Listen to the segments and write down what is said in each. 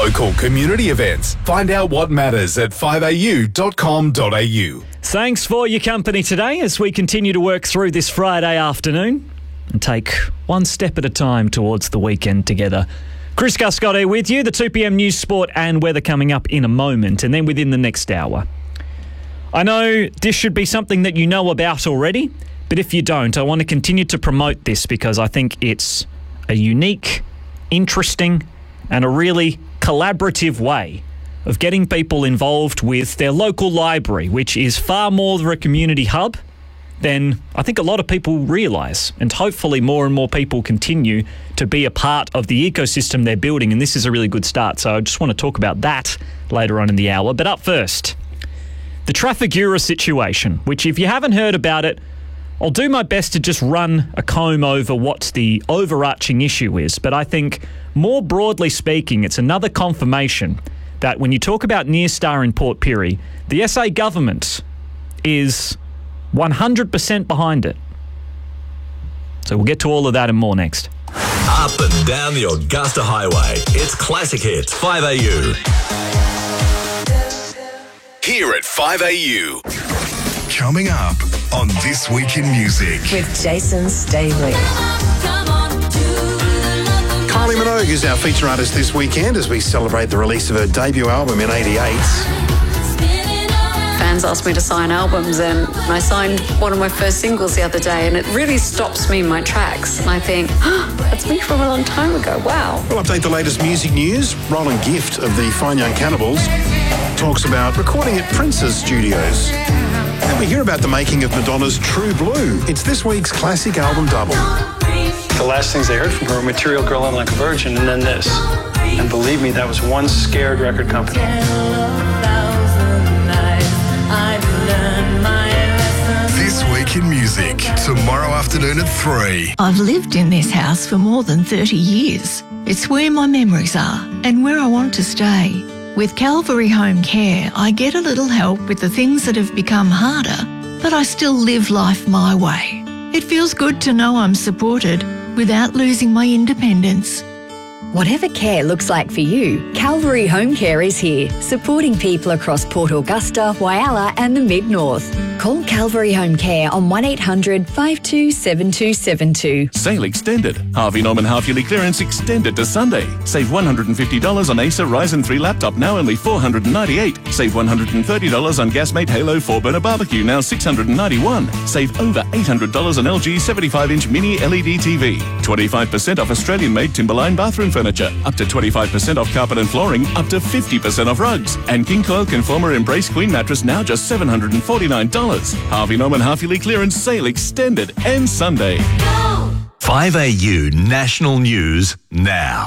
local community events. Find out what matters at 5au.com.au. Thanks for your company today as we continue to work through this Friday afternoon and take one step at a time towards the weekend together. Chris Guscott with you, the 2pm news, sport and weather coming up in a moment, and then within the next hour. I know this should be something that you know about already, but if you don't, I want to continue to promote this because I think it's a unique, interesting and a really collaborative way of getting people involved with their local library, which is far more of a community hub than I think a lot of people realise. And hopefully more and more people continue to be a part of the ecosystem they're building, and this is a really good start. So I just want to talk about that later on in the hour. But up first, the Trafigura situation, which if you haven't heard about it, I'll do my best to just run a comb over what the overarching issue is. But I think more broadly speaking, it's another confirmation that when you talk about Nyrstar in Port Pirie, the SA government is 100% behind it. So we'll get to all of that and more next. Up and down the Augusta Highway, it's Classic Hits 5AU. Here at 5AU. Coming up on This Week in Music with Jason Staley. Kylie Minogue is our feature artist this weekend as we celebrate the release of her debut album in '88. Fans asked me to sign albums, and I signed one of my first singles the other day, and it really stops me in my tracks. And I think, that's me from a long time ago. Wow. We'll update the latest music news. Roland Gift of the Fine Young Cannibals talks about recording at Prince's studios. And we hear about the making of Madonna's True Blue. It's this week's classic album double. The last things I heard from her were Material Girl and Like a Virgin, and then this. And believe me, that was one scared record company. This Week in Music, tomorrow afternoon at 3. I've lived in this house for more than 30 years. It's where my memories are and where I want to stay. With Calvary Home Care, I get a little help with the things that have become harder, but I still live life my way. It feels good to know I'm supported without losing my independence. Whatever care looks like for you, Calvary Home Care is here, supporting people across Port Augusta, Whyalla and the Mid-North. Call Calvary Home Care on 1800 527272. Sale extended. Harvey Norman half-yearly clearance extended to Sunday. Save $150 on Acer Ryzen 3 laptop, now only $498. Save $130 on Gasmate Halo 4-burner barbecue, now $691. Save over $800 on LG 75-inch mini LED TV. 25% off Australian-made Timberline bathroom furniture. Up to 25% off carpet and flooring. Up to 50% off rugs. And King Coil Conformer Embrace Queen mattress, now just $749. Harvey Norman half-yearly clearance sale extended and Sunday. 5AU National News now.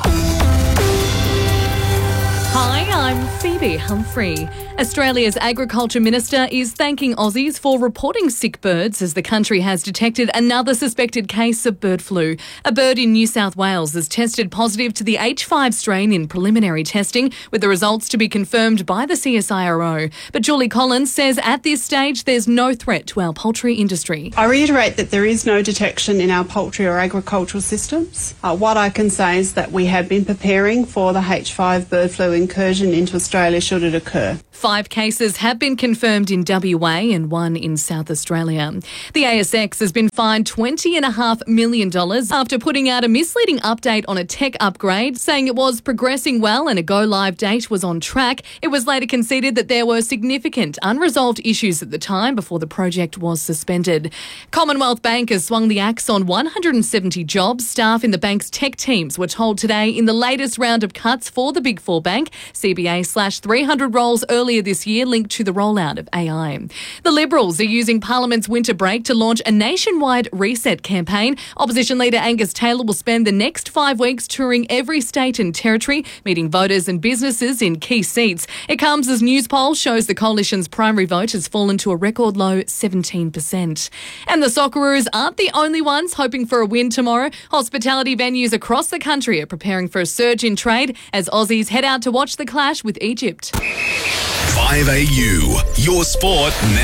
Hi, I'm Phoebe Humphrey. Australia's Agriculture Minister is thanking Aussies for reporting sick birds as the country has detected another suspected case of bird flu. A bird in New South Wales has tested positive to the H5 strain in preliminary testing, with the results to be confirmed by the CSIRO. But Julie Collins says at this stage there's no threat to our poultry industry. I reiterate that there is no detection in our poultry or agricultural systems. What I can say is that we have been preparing for the H5 bird flu incursion into Australia should it occur. 5 cases have been confirmed in WA and 1 in South Australia. The ASX has been fined $20.5 million after putting out a misleading update on a tech upgrade, saying it was progressing well and a go-live date was on track. It was later conceded that there were significant unresolved issues at the time before the project was suspended. Commonwealth Bank has swung the axe on 170 jobs. Staff in the bank's tech teams were told today in the latest round of cuts for the Big Four bank. CBA slashed 300 roles earlier this year linked to the rollout of AI. The Liberals are using Parliament's winter break to launch a nationwide reset campaign. Opposition leader Angus Taylor will spend the next 5 weeks touring every state and territory, meeting voters and businesses in key seats. It comes as news poll shows the coalition's primary vote has fallen to a record low 17%. And the Socceroos aren't the only ones hoping for a win tomorrow. Hospitality venues across the country are preparing for a surge in trade as Aussies head out to watch the clash with Egypt. 5AU, your sport now.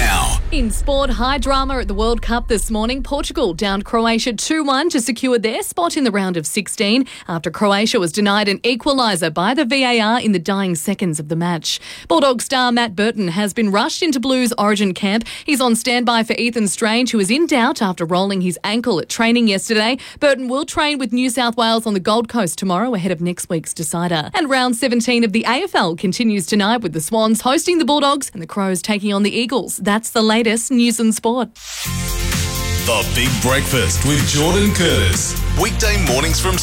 In sport, high drama at the World Cup this morning. Portugal downed Croatia 2-1 to secure their spot in the round of 16 after Croatia was denied an equaliser by the VAR in the dying seconds of the match. Bulldog star Matt Burton has been rushed into Blues Origin camp. He's on standby for Ethan Strange, who is in doubt after rolling his ankle at training yesterday. Burton will train with New South Wales on the Gold Coast tomorrow ahead of next week's decider. And round 17 of the AFL continues tonight with the Swans hosting the Bulldogs and the Crows taking on the Eagles. That's the latest news and sport. The Big Breakfast with Jordan Curtis. Weekday mornings from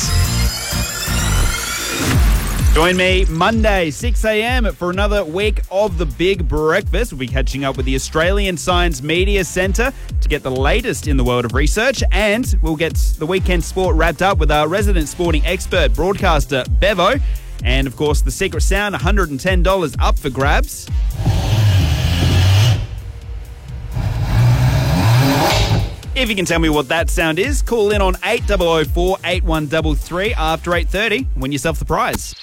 6. Join me Monday, 6 a.m. for another week of The Big Breakfast. We'll be catching up with the Australian Science Media Centre to get the latest in the world of research, and we'll get the weekend sport wrapped up with our resident sporting expert broadcaster, Bevo. And, of course, the secret sound, $110 up for grabs. If you can tell me what that sound is, call in on 8004 8133 after 8:30 and win yourself the prize.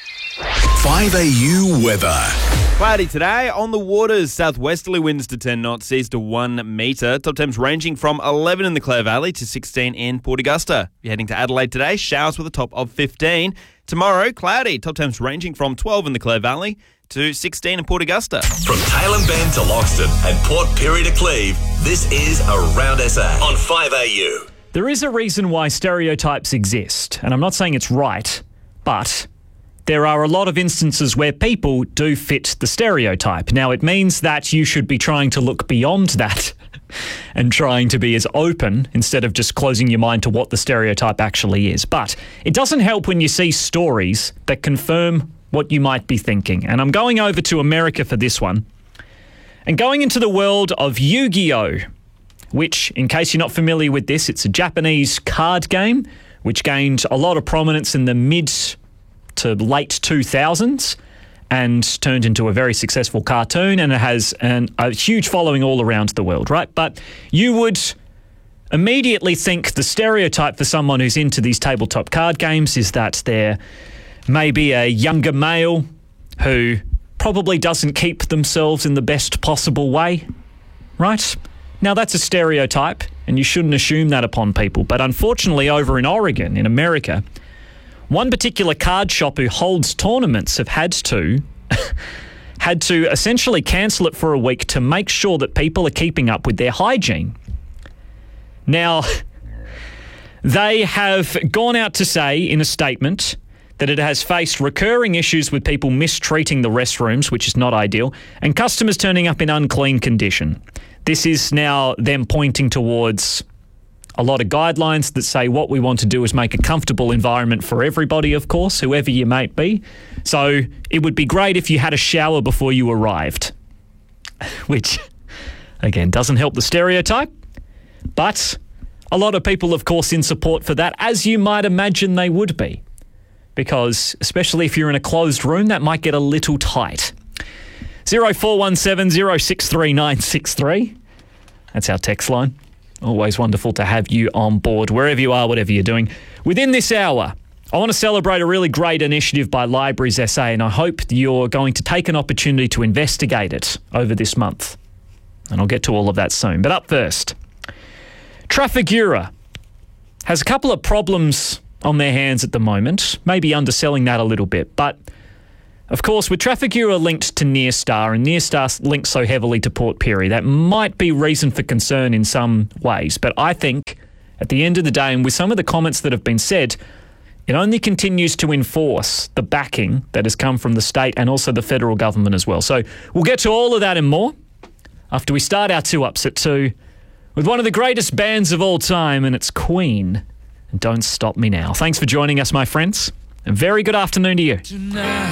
5AU weather. Cloudy today on the waters. Southwesterly winds to 10 knots, seas to 1 metre. Top temps ranging from 11 in the Clare Valley to 16 in Port Augusta. If you're heading to Adelaide today, showers with a top of 15. Tomorrow, cloudy. Top temps ranging from 12 in the Clare Valley to 16 in Port Augusta. From Tailem Bend to Loxton and Port Pirie to Cleve, this is Around SA on 5AU. There is a reason why stereotypes exist, and I'm not saying it's right, but there are a lot of instances where people do fit the stereotype. Now, it means that you should be trying to look beyond that and trying to be as open instead of just closing your mind to what the stereotype actually is. But it doesn't help when you see stories that confirm what you might be thinking. And I'm going over to America for this one and going into the world of Yu-Gi-Oh!, which, in case you're not familiar with this, it's a Japanese card game which gained a lot of prominence in the mid to late 2000s and turned into a very successful cartoon, and it has a huge following all around the world, right? But you would immediately think the stereotype for someone who's into these tabletop card games is that they're maybe a younger male who probably doesn't keep themselves in the best possible way, right? Now, that's a stereotype, and you shouldn't assume that upon people. But unfortunately, over in Oregon, in America, one particular card shop who holds tournaments have had to essentially cancel it for a week to make sure that people are keeping up with their hygiene. Now, they have gone out to say in a statement that it has faced recurring issues with people mistreating the restrooms, which is not ideal, and customers turning up in unclean condition. This is now them pointing towards a lot of guidelines that say what we want to do is make a comfortable environment for everybody, of course, whoever you might be. So it would be great if you had a shower before you arrived, which, again, doesn't help the stereotype. But a lot of people, of course, in support for that, as you might imagine they would be. Because, especially if you're in a closed room, that might get a little tight. 0417 063 963. That's our text line. Always wonderful to have you on board, wherever you are, whatever you're doing. Within this hour, I want to celebrate a really great initiative by Libraries SA, and I hope you're going to take an opportunity to investigate it over this month. And I'll get to all of that soon. But up first, Trafigura has a couple of problems on their hands at the moment, maybe underselling that a little bit. But, of course, with Trafigura linked to Nearstar and Nearstar linked so heavily to Port Pirie, that might be reason for concern in some ways. But I think, at the end of the day, and with some of the comments that have been said, it only continues to enforce the backing that has come from the state and also the federal government as well. So we'll get to all of that and more after we start our 2-Ups at 2 with one of the greatest bands of all time, and it's Queen. And Don't Stop Me Now. Thanks for joining us, my friends. And very good afternoon to you.